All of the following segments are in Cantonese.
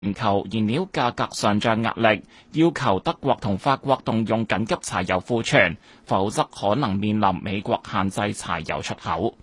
全球燃料價格上漲壓力，要求德國同法國動用緊急柴油庫存，否則可能面臨美國限制柴油出口。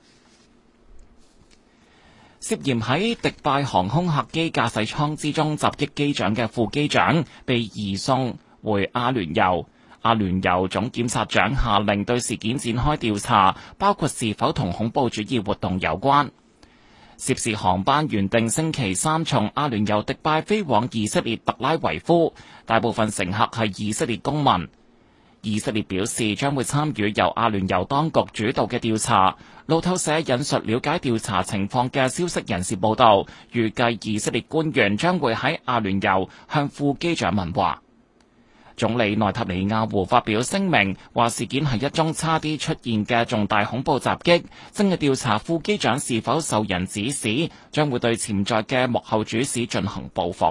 涉嫌喺迪拜航空客機駕駛艙之中襲擊機長嘅副機長被移送回阿聯酋。阿聯酋總檢察長下令對事件展開調查，包括是否同恐怖主義活動有關。涉事航班原定星期三從阿聯酋迪拜飛往以色列特拉維夫，大部分乘客係以色列公民。以色列表示將會參與由阿聯酋當局主導嘅調查。路透社引述了解調查情況嘅消息人士報道，預計以色列官員將會喺阿聯酋向副機長問話。總理內塔尼亞胡發表聲明，話事件係一宗差啲出現嘅重大恐怖襲擊，正係調查副機長是否受人指使，將會對潛在嘅幕後主使進行報復。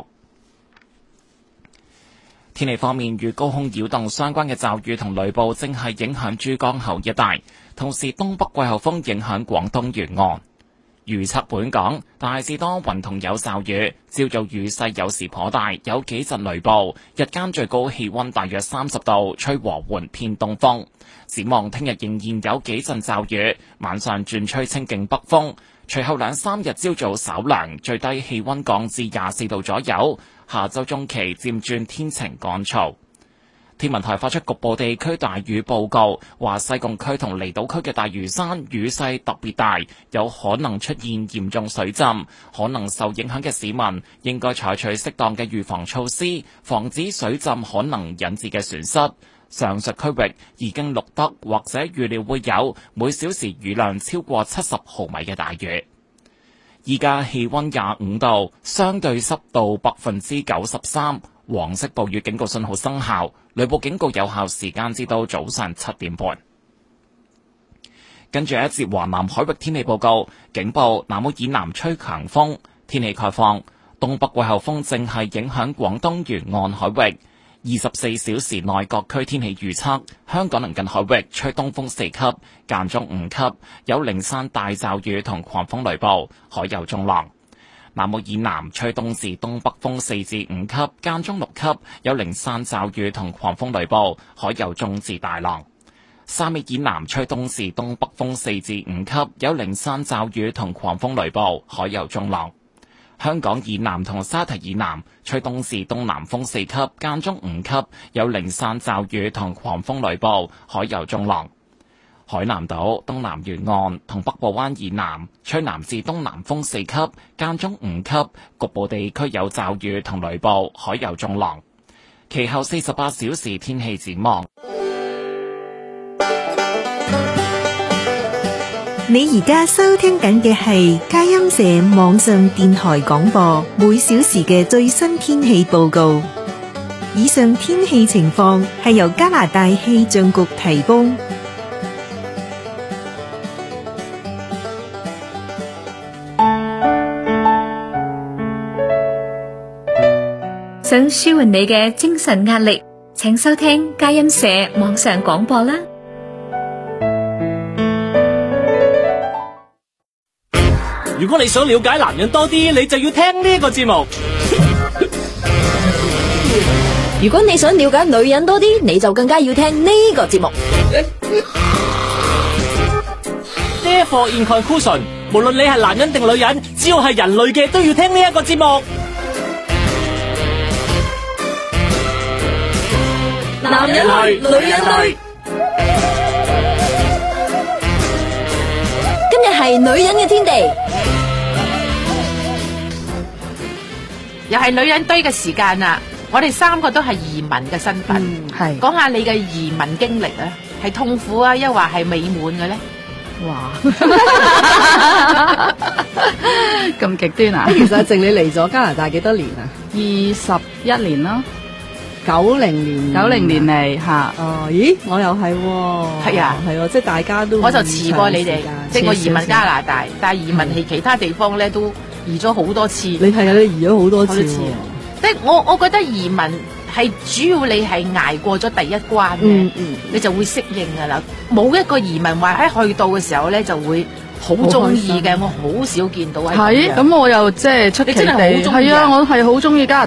天氣方面，與高空擾動相關嘅驟雨同雷暴正係影響珠江口一帶，同時東北季候風影響廣東沿岸。預測本港大致多雲同有驟雨，朝早雨勢有時頗大，有幾陣雷暴。日間最高氣溫大約30度，吹和緩偏東風。展望聽日仍然有幾陣驟雨，晚上轉吹清勁北風。隨後2-3日朝早稍涼，最低氣溫降至24度左右。下周中期漸轉天晴乾燥。天文台發出局部地區大雨報告，話西貢區同離島區嘅大嶼山雨勢特別大，有可能出現嚴重水浸，可能受影響嘅市民應該採取適當嘅預防措施，防止水浸可能引致嘅損失。上述區域已經錄得或者預料會有每小時雨量超過70毫米嘅大雨。依家氣溫25度，相對濕度93%，黃色暴雨警告信號生效，雷暴警告有效時間至到早上7點半。跟住一節華南海域天氣報告，警報南澳以南吹強風，天氣概況，東北季候風正係影響廣東沿岸海域。24小時內各區天氣預測，香港鄰近海域吹東風4級，間中5級，有零散大驟雨同狂風雷暴，海有中浪。南澳以南吹東至東北風4至5級，間中6級，有零散驟雨同狂風雷暴，海有中至大浪。沙尾以南吹東至東北風4至5級，有零散驟雨同狂風雷暴，海有中浪。香港以南同沙堤以南吹東至東南風4級，間中5級，有零散驟雨同狂風雷暴，海有中浪。海南島東南沿岸同北部灣以南吹南至東南風4級，間中5級，局部地區有驟雨同雷暴，海有中浪。其後48小時天氣展望。 你而家收聽緊嘅係佳音社網上電台廣播，每小時嘅最新天氣報告。以上天氣情況係由加拿大氣象局提供。 想舒緩你嘅精神壓力，請收聽佳音社網上廣播啦。 如果你想了解男人多啲，你就要聽呢個節目。 如果你想了解女人多啲，你就更加要聽呢個節目。 Therefore in conclusion，無論你係男人定女人，只要係人類嘅都要聽呢一個節目。 男人類，女人類。今日係女人嘅天地。 又係女人堆嘅時間啦！我哋3個都係移民嘅身份，係講下你嘅移民經歷啊，係痛苦啊，抑或係美滿嘅咧？ 哇！咁極端啊！其實靜你嚟咗加拿大幾多年啊？21年啦，90年嚟吓。哦，咦，我又係喎。係啊，係喎，即係大家都我就遲過你哋，即係我移民加拿大，但係移民係其他地方咧都移咗好多次。 你係啊，你移咗好多次。 即係我覺得移民係主要你係捱過咗第一關嘅，你就會適應噶啦。冇一個移民話喺去到嘅時候咧就會好中意嘅，我好少見到係咁樣。 係，咁我又即係出奇地， 你真係好鍾意啊？ 係啊，我係好中意加拿大。